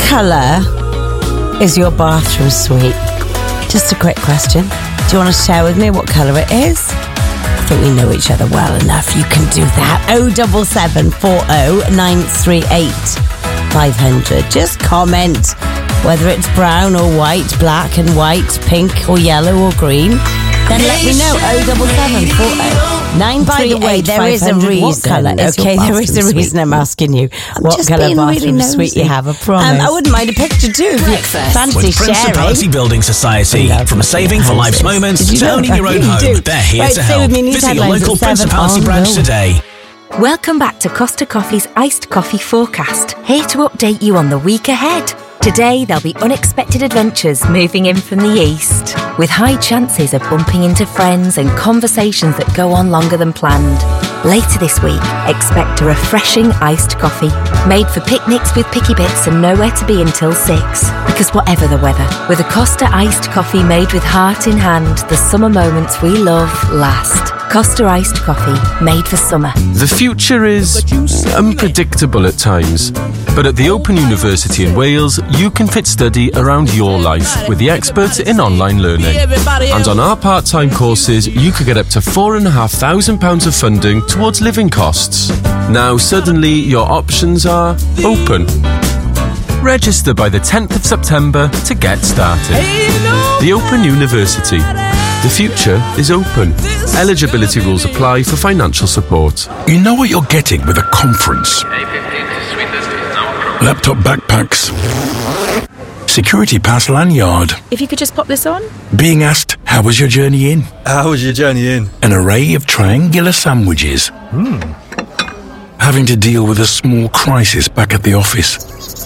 colour is your bathroom suite? Just a quick question. Do you want to share with me what colour it is? I think we know each other well enough. You can do that. 07740 938 500. Just comment whether it's brown or white, black and white, pink or yellow or green. Then let me know. 07740 938 there is a reason. What colour is Okay, your there is a bathroom reason suite? I'm asking you. What Just colour being bathroom really suite nosy. you have, I promise. I wouldn't mind a picture too if you fancy With Principality sharing. Building Society. From saving for life's moments Did you to know owning that? your own You home, do. they're here Right, to stay help. with me. News Visit your headlines local at 7 Principality on branch Roll. today. Welcome back to Costa Coffee's Iced Coffee Forecast, here to update you on the week ahead. Today, there'll be unexpected adventures moving in from the east, with high chances of bumping into friends and conversations that go on longer than planned. Later this week, expect a refreshing iced coffee, made for picnics with picky bits and nowhere to be until 6. Because whatever the weather, with a Costa iced coffee made with heart in hand, the summer moments we love last. Costa iced coffee, made for summer. The future is unpredictable at times, but at the Open University in Wales, you can fit study around your life with the experts in online learning. And on our part-time courses, you could get up to £4,500 of funding towards living costs. Now suddenly your options are open. Register by the 10th of September to get started. The Open University. The future is open. Eligibility rules apply for financial support. You know what you're getting with a conference. Laptop backpacks. Security pass lanyard. If you could just pop this on. Being asked, how was your journey in? How was your journey in? An array of triangular sandwiches. Having to deal with a small crisis back at the office.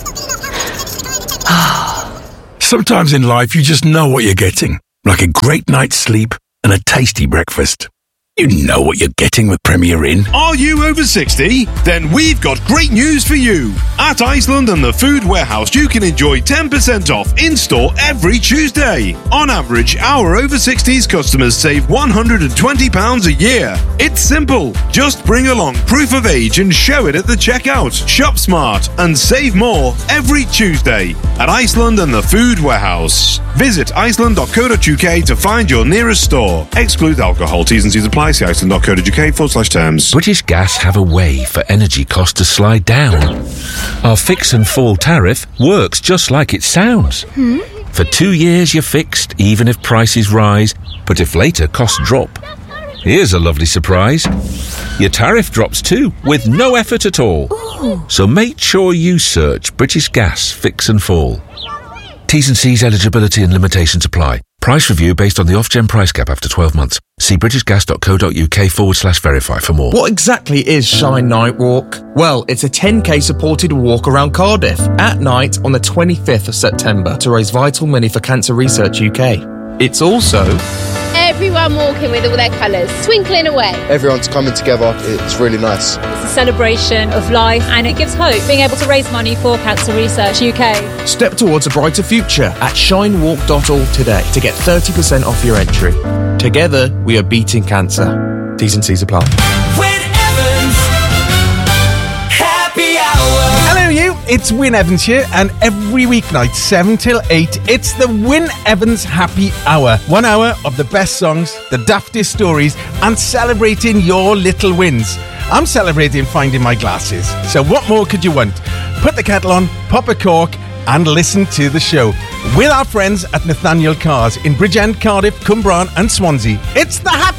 Sometimes in life you just know what you're getting. Like a great night's sleep and a tasty breakfast. You know what you're getting with Premier Inn. Are you over 60? Then we've got great news for you. At Iceland and the Food Warehouse, you can enjoy 10% off in-store every Tuesday. On average, our over 60s customers save £120 a year. It's simple. Just bring along proof of age and show it at the checkout. Shop smart and save more every Tuesday at Iceland and the Food Warehouse. Visit iceland.co.uk to find your nearest store. Exclude alcohol. T's and C's apply. See iceland.co.uk/terms. British Gas have a way for energy costs to slide down. Our fix and fall tariff works just like it sounds. For 2 years you're fixed, even if prices rise, but if later costs drop. Here's a lovely surprise. Your tariff drops too, with no effort at all. So make sure you search British Gas Fix and Fall. T's and C's eligibility and limitations apply. Price review based on the off-gen price cap after 12 months. See britishgas.co.uk/verify for more. What exactly is Shine Night Walk? Well, it's a 10k supported walk around Cardiff at night on the 25th of September to raise vital money for Cancer Research UK. It's also everyone walking with all their colours, twinkling away. Everyone's coming together, it's really nice. It's a celebration of life and it gives hope, being able to raise money for Cancer Research UK. Step towards a brighter future at shinewalk.org today to get 30% off your entry. Together, we are beating cancer. T's and C's apply. Hello you, it's Wyn Evans here, and every weeknight 7 till 8 it's the Wyn Evans Happy Hour. 1 hour of the best songs, the daftest stories, and celebrating your little wins. I'm celebrating finding my glasses, so what more could you want? Put the kettle on, pop a cork and listen to the show with our friends at Nathaniel Cars in Bridgend, Cardiff, Cwmbran and Swansea. It's the Happy